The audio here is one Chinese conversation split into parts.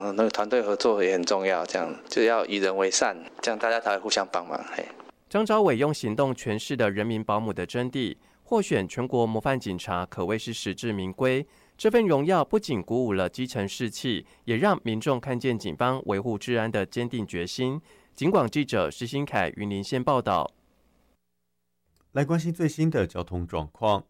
那个团队合作也很重要，这样就要以人为善，这样大家才会互相帮忙。 张昭伟用行动诠释了人民保姆的真谛，获选全国模范警察，可谓是实至名归。这份荣耀不仅鼓舞了基层士气，也让民众看见警方维护治安的坚定决心。警广记者施新凯云林县报道。 来关心最新的交通状况。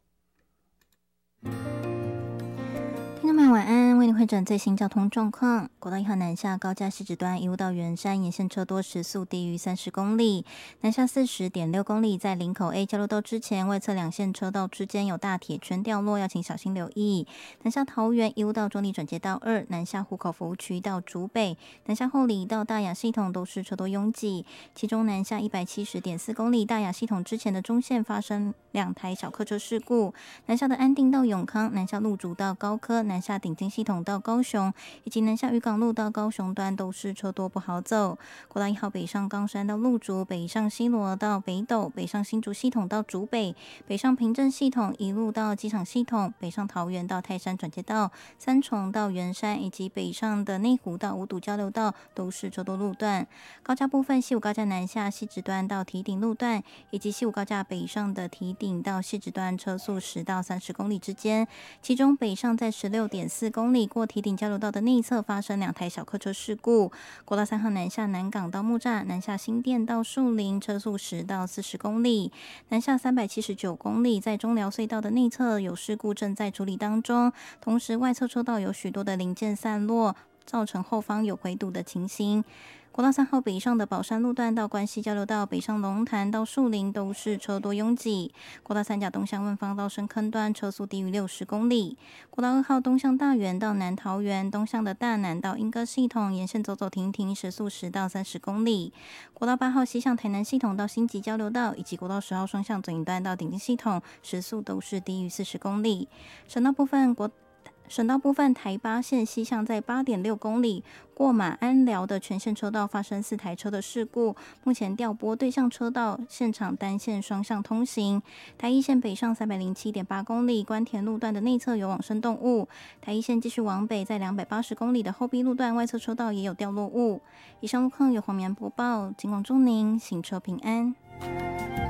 听众们晚安，为您汇整最新交通状况。国道1号南下高架西直端一路到圆山沿线车多，时速低于30公里。南下40.6公里，在林口 A 交流道之前，外侧两线车道之间有大铁圈掉落，要请小心留意。南下桃园一路到中坜转接道2，南下湖口服务区到竹北，南下后里到大雅系统都是车多拥挤。其中南下170.4公里，大雅系统之前的中线发生2台小客车事故。南下的安定到永康，南下路竹到高科，南下顶金系统到高雄，以及南下渔港路到高雄端都是车多不好走。国道1号北上冈山到路竹，北上西螺到北斗，北上新竹系统到竹北，北上平镇系统一路到机场系统，北上桃园到泰山转接道，三重到圆山，以及北上的内湖到五堵交流道都是车多路段。高架部分，西武高架南下西直端到堤顶路段，以及西武高架北上的堤顶到西直端车速10到30公里之间，其中北上在16.4公里过堤顶交流道的内侧发生2台小客车事故。国道3号南下南港到木栅，南下新店到树林，车速10到40公里。南下379公里，在中寮隧道的内侧有事故正在处理当中，同时外侧车道有许多的零件散落，造成后方有回堵的情形。国道3号北上的宝山路段到关西交流道，北上龙潭到树林都是车多拥挤。国道3甲东向万芳到深坑段车速低于60公里。国道2号东向大园到南桃园，东向的大南到莺歌系统沿线走走停停，时速10到30公里。国道8号西向台南系统到新集交流道，以及国道10号双向左营段到顶金系统，时速都是低于40公里。省道部分，台八线西向在8.6公里过马安寮的全线车道发生4台车的事故，目前调拨对向车道，现场单线双向通行。台一线北上307.8公里关田路段的内侧有往生动物，台一线继续往北，在280公里的后壁路段外侧车道也有掉落物。以上路况由黄绵播报，警广祝您行车平安。